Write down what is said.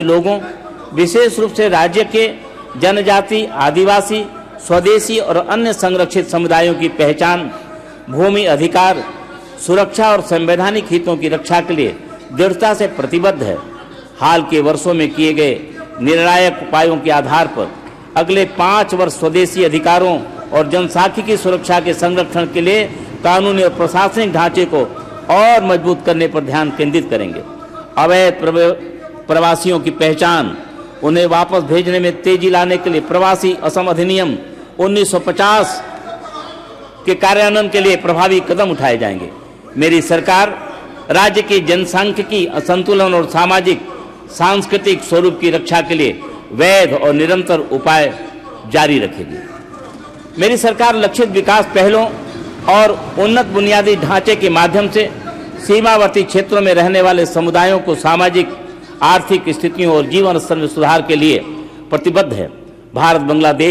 लोगों, विशेष रूप से राज्य के जनजाति, आदिवासी, स्वदेशी और अन्य संरक्षित समुदायों की पहचान, भूमि अधिकार, सुरक्षा और संवैधानिक हितों की रक्षा के लिए दृढ़ता से प्रतिबद्ध है। हाल के वर्षों में किए गए निर्णायक उपायों के आधार पर अगले 5 वर्ष स्वदेशी अधिकारों और जनसांख्यिकी सुरक्षा के संरक्षण के लिए कानूनी और प्रशासनिक ढांचे को और मजबूत करने पर ध्यान केंद्रित करेंगे। अवैध प्रवासियों की पहचान, उन्हें वापस भेजने में तेजी लाने के लिए प्रवासी असम अधिनियम 1950 के कार्यान्वयन के लिए प्रभावी कदम उठाए जाएंगे। मेरी सरकार राज्य की जनसांख्यिकी संतुलन और सामाजिक सांस्कृतिक स्वरूप की रक्षा के लिए वैध और निरंतर उपाय जारी रखेगी। मेरी सरकार लक्षित विकास पहलों और उन्नत बुनियादी ढांचे के माध्यम से सीमावर्ती क्षेत्रों में रहने वाले समुदायों को सामाजिक आर्थिक स्थितियों और जीवन स्तर में सुधार के लिए प्रतिबद्ध है। भारत बांग्लादेश